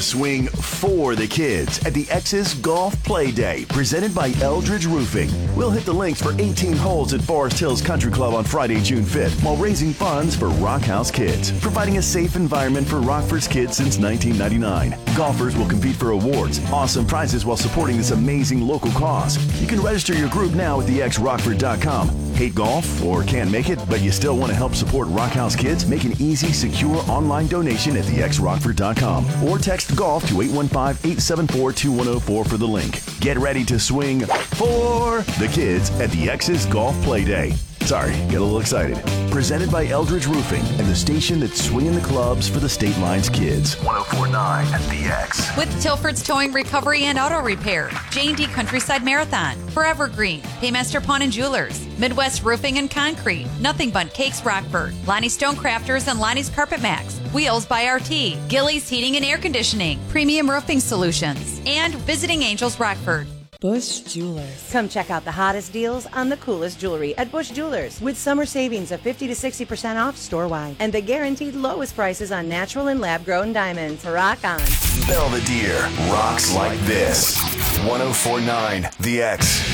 Swing for the kids at the X's Golf Play Day, presented by Eldridge Roofing. We'll hit the links for 18 holes at Forest Hills Country Club on Friday, June 5th, while raising funds for Rock House Kids, providing a safe environment for Rockford's kids since 1999. Golfers will compete for awards, awesome prizes while supporting this amazing local cause. You can register your group now at thexrockford.com. Hate golf or can't make it, but you still want to help support Rock House Kids? Make an easy, secure online donation at thexrockford.com or text golf to 815-874-2104 for the link. Get ready to swing for the kids at the X's Golf Play Day. Sorry, get a little excited. Presented by Eldridge Roofing and the station that's swinging the clubs for the State Lines kids. 104.9 at the X. With Tilford's Towing, Recovery, and Auto Repair, J&D Countryside Marathon, Forever Green, Paymaster Pawn and Jewelers, Midwest Roofing and Concrete, Nothing But Cakes Rockford, Lonnie Stonecrafters and Lonnie's Carpet Max, Wheels by RT, Gillies Heating and Air Conditioning, Premium Roofing Solutions, and Visiting Angels Rockford. Bush Jewelers. Come check out the hottest deals on the coolest jewelry at Bush Jewelers with summer savings of 50 to 60% off store-wide and the guaranteed lowest prices on natural and lab-grown diamonds. Rock on. Belvedere rocks like this. 104.9 The X.